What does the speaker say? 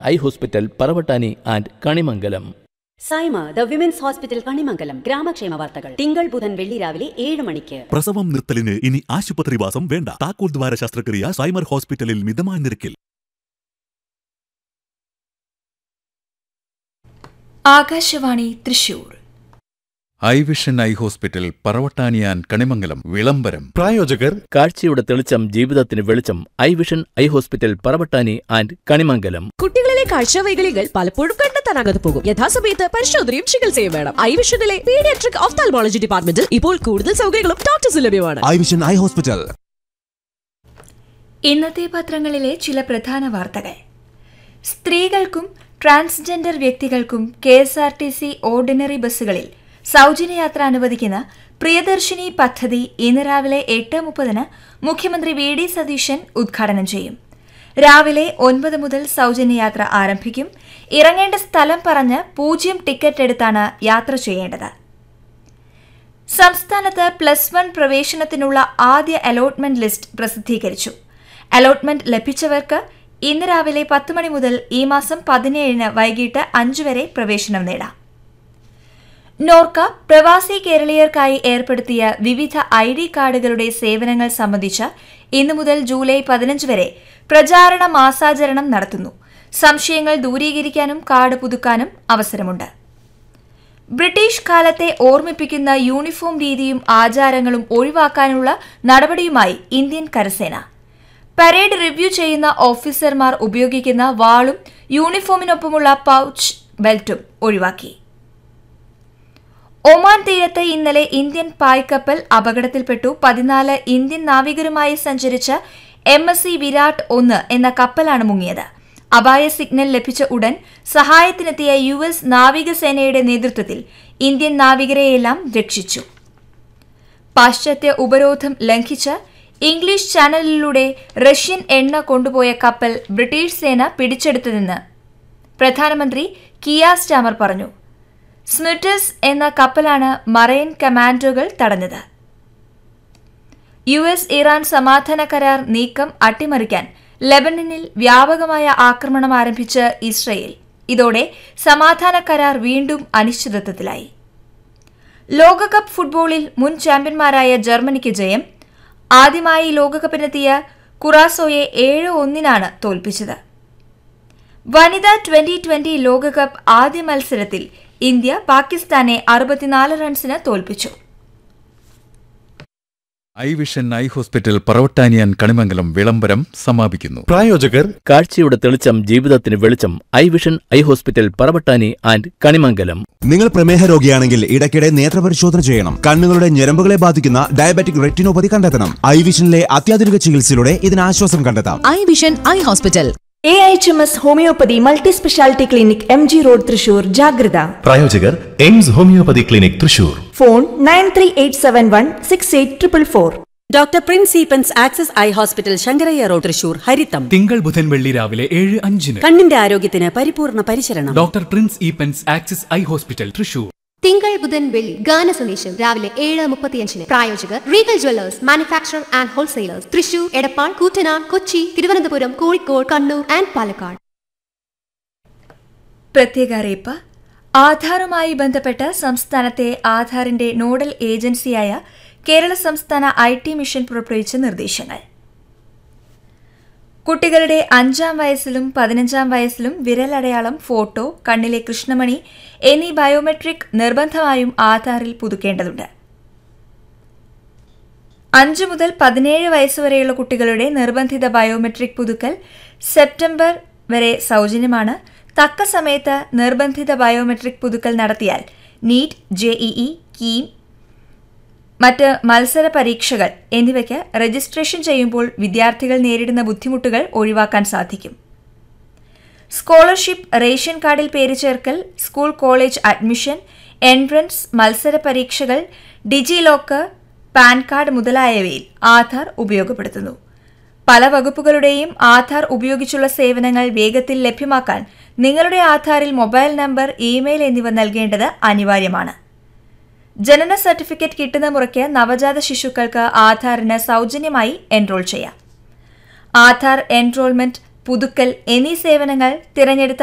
Eye hospital Paravattani and Kanimangalam. Saima the women's hospital Kanimangalam. ഗ്രാമക്ഷേമ വാർത്തകൾ തിങ്കൾ ബുധൻ വെള്ളി രാവിലെ 7 മണിക്ക്. പ്രസവം നിർത്തലിന് ഇനി ആശുപത്രിവാസം വേണ്ട. താക്കോൽ ദ്വാര ശസ്ത്രക്രിയ സൈമർ ഹോസ്പിറ്റലിൽ മിതമായ നിരക്കിൽ. Akashvani Thrissur. I vision eye hospital Paravattani and Kanimangalam. വിളംബരം. പ്രായോജകർ കാഴ്ചയുടെ തെളിച്ചം ജീവിതത്തിന് വെളിച്ചം. I vision eye hospital Paravattani and Kanimangalam. കുട്ടികളിലെ കാഴ്ചവൈകല്യങ്ങൾ പലപ്പോഴും കണ്ടെത്താനാകാതെ പോകും. യഥാസമയത്ത് പരിശോധനയും ചികിത്സയും വേണം. ഐ വിഷനിലെ പീഡിയാട്രിക് ഓഫ്താൽമോളജി ഡിപ്പാർട്ട്മെന്റിൽ ഇപ്പോൾ കൂടുതൽ സൗകര്യങ്ങളും ഡോക്ടേഴ്സും ലഭ്യമാണ്. I vision eye hospital. ഇന്നത്തെ പത്രങ്ങളിലെ ചില പ്രധാന വാർത്തകൾ. സ്ത്രീകൾക്കും ട്രാൻസ്ജെൻഡർ വ്യക്തികൾക്കും KSRTC ഓർഡിനറി ബസ്സുകളിൽ സൗജന്യയാത്ര അനുവദിക്കുന്ന പ്രിയദർശിനി പദ്ധതി ഇന്ന് രാവിലെ 8:30 മുഖ്യമന്ത്രി VD സതീശൻ ഉദ്ഘാടനം ചെയ്യും. രാവിലെ 9 മുതൽ സൗജന്യയാത്ര ആരംഭിക്കും. ഇറങ്ങേണ്ട സ്ഥലം പറഞ്ഞ് 0 ടിക്കറ്റ് എടുത്താണ് യാത്ര ചെയ്യേണ്ടത്. സംസ്ഥാനത്ത് +1 പ്രവേശനത്തിനുള്ള ആദ്യ അലോട്ട്മെന്റ് ലിസ്റ്റ് പ്രസിദ്ധീകരിച്ചു. അലോട്ട്മെന്റ് ലഭിച്ചവർക്ക് ഇന്ന് രാവിലെ 10 മണി മുതൽ ഈ മാസം 17 വൈകിട്ട് 5 വരെ പ്രവേശനം നേടാം. നോർക്ക പ്രവാസി കേരളീയർക്കായി ഏർപ്പെടുത്തിയ വിവിധ ID കാർഡുകളുടെ സേവനങ്ങൾ സംബന്ധിച്ച് ഇന്നു മുതൽ ജൂലൈ 15 വരെ പ്രചാരണ മാസാചരണം നടത്തുന്നു. സംശയങ്ങൾ ദൂരീകരിക്കാനും കാർഡ് പുതുക്കാനും അവസരമുണ്ട്. ബ്രിട്ടീഷ് കാലത്തെ ഓർമ്മിപ്പിക്കുന്ന യൂണിഫോം രീതിയും ആചാരങ്ങളും ഒഴിവാക്കാനുള്ള നടപടിയുമായി ഇന്ത്യൻ കരസേന. പരേഡ് റിവ്യൂ ചെയ്യുന്ന ഓഫീസർമാർ ഉപയോഗിക്കുന്ന വാളും യൂണിഫോമിനൊപ്പമുള്ള പൗച്ച് ബെൽറ്റും ഒഴിവാക്കി. ഒമാൻ തീരത്ത് ഇന്നലെ ഇന്ത്യൻ പായ്ക്കപ്പൽ അപകടത്തിൽപ്പെട്ടു. 14 ഇന്ത്യൻ നാവികരുമായി സഞ്ചരിച്ച MSC വിരാട് 1 എന്ന കപ്പലാണ് മുങ്ങിയത്. അപായ സിഗ്നൽ ലഭിച്ച ഉടൻ സഹായത്തിനെത്തിയ US നാവികസേനയുടെ നേതൃത്വത്തിൽ ഇന്ത്യൻ നാവികരെയെല്ലാം രക്ഷിച്ചു. പാശ്ചാത്യ ഉപരോധം ലംഘിച്ച് ഇംഗ്ലീഷ് ചാനലിലൂടെ റഷ്യൻ എണ്ണ കൊണ്ടുപോയ കപ്പൽ ബ്രിട്ടീഷ് സേന പിടിച്ചെടുത്തതെന്ന് പ്രധാനമന്ത്രി കിയാർ സ്റ്റാമർ പറഞ്ഞു. സ്മിറ്റസ് എന്ന കപ്പലാണ് മറൈൻ കമാൻഡോകൾ തടഞ്ഞത്. US ഇറാൻ സമാധാന കരാർ നീക്കം അട്ടിമറിക്കാൻ ലെബനനിൽ വ്യാപകമായ ആക്രമണം ആരംഭിച്ച ഇസ്രയേൽ. ഇതോടെ സമാധാന കരാർ വീണ്ടും അനിശ്ചിതത്വത്തിലായി. ലോകകപ്പ് ഫുട്ബോളിൽ മുൻ ചാമ്പ്യന്മാരായ ജർമ്മനിക്ക് ജയം. ആദ്യമായി ലോകകപ്പിനെത്തിയ കുറാസോയെ 7-1 തോൽപ്പിച്ചത്. വനിതാ 2020 ലോകകപ്പ് ആദ്യ മത്സരത്തിൽ ഇന്ത്യ പാകിസ്ഥാനെ 64 റൺസിന് തോൽപ്പിച്ചു. I vision eye hospital Paravattani and Kanimangalam. വിളംബരം സമാപിക്കുന്നു. പ്രായോജകർ കാഴ്ചയുടെ തെളിച്ചം ജീവിതത്തിന് വെളിച്ചം. I vision eye hospital Paravattani and Kanimangalam. നിങ്ങൾ പ്രമേഹ രോഗിയാണെങ്കിൽ ഇടയ്ക്കിടെ നേത്രപരിശോധന ചെയ്യണം. കണ്ണുകളുടെ ഞരമ്പുകളെ ബാധിക്കുന്ന ഡയബറ്റിക് റെറ്റിനോപ്പതി കണ്ടെത്തണം. ഐ വിഷനിലെ അത്യാധുനിക ചികിത്സയിലൂടെ ഇതിന് ആശ്വാസം കണ്ടെത്താം. I vision eye hospital. AHMS homeopathy multi speciality clinic MG road Thrissur. ജാഗ്രത. പ്രായോജകർ AIIMS homeopathy clinic Thrissur. Phone 9387168444. Doctor Prince Eappen's access eye hospital Sankaraiah road Thrissur. ഹരിതം. തിങ്കൾ ബുധൻ വെള്ളി രാവിലെ 7:05. കണ്ണിന്റെ ആരോഗ്യത്തിന് പരിപൂർണ പരിചരണം. Doctor Prince Eappen's access eye hospital Thrissur. തിങ്കൾ ബുധൻ വെള്ളി ഗാന സന്ദേശം രാവിലെ 7:35. പ്രായോജകർ Regal Jewellers manufacturer and wholesalers Thrissur, Edappal, Koottanad, Kochi, Thiruvananthapuram, Kozhikode, Kannur and Palakkad. പ്രത്യേക അറിയിപ്പ്. ആധാറുമായി ബന്ധപ്പെട്ട് സംസ്ഥാനത്തെ ആധാറിന്റെ നോഡൽ ഏജൻസിയായ കേരള സംസ്ഥാന IT മിഷൻ പുറപ്പെടുവിച്ച നിർദ്ദേശങ്ങൾ. കുട്ടികളുടെ 5-ാം വയസ്സിലും 15-ാം വയസ്സിലും വിരലടയാളം, ഫോട്ടോ, കണ്ണിലെ കൃഷ്ണമണി എന്നീ ബയോമെട്രിക് നിർബന്ധമായും ആധാറിൽ പുതുക്കേണ്ടതുണ്ട്. 5 മുതൽ 17 വയസ്സുവരെയുള്ള കുട്ടികളുടെ നിർബന്ധിത ബയോമെട്രിക് പുതുക്കൽ സെപ്റ്റംബർ വരെ സൗജന്യമാണ്. തക്ക സമയത്ത് നിർബന്ധിത ബയോമെട്രിക് പുതുക്കൽ നടത്തിയാൽ നീറ്റ്, JEE, കീം, മറ്റ് മത്സര പരീക്ഷകൾ എന്നിവയ്ക്ക് രജിസ്ട്രേഷൻ ചെയ്യുമ്പോൾ വിദ്യാർത്ഥികൾ നേരിടുന്ന ബുദ്ധിമുട്ടുകൾ ഒഴിവാക്കാൻ സാധിക്കും. സ്കോളർഷിപ്പ്, റേഷൻ കാർഡിൽ പേര് ചേർക്കൽ, സ്കൂൾ കോളേജ് അഡ്മിഷൻ, എൻട്രൻസ്, മത്സര പരീക്ഷകൾ, ഡിജി ലോക്കർ, പാൻ കാർഡ് മുതലായവയിൽ ആധാർ ഉപയോഗപ്പെടുത്തുന്നു. പല വകുപ്പുകളുടെയും ആധാർ ഉപയോഗിച്ചുള്ള സേവനങ്ങൾ വേഗത്തിൽ ലഭ്യമാക്കാൻ നിങ്ങളുടെ ആധാറിൽ മൊബൈൽ നമ്പർ, ഇമെയിൽ എന്നിവ നൽകേണ്ടത് അനിവാര്യമാണ്. ജനന സർട്ടിഫിക്കറ്റ് കിട്ടുന്ന മുറയ്ക്ക് നവജാത ശിശുക്കൾക്ക് ആധാറിന് സൗജന്യമായി എൻറോൾ ചെയ്യാം. ആധാർ എൻറോൾമെന്റ് പുതുക്കൽ എന്നീ സേവനങ്ങൾ തിരഞ്ഞെടുത്ത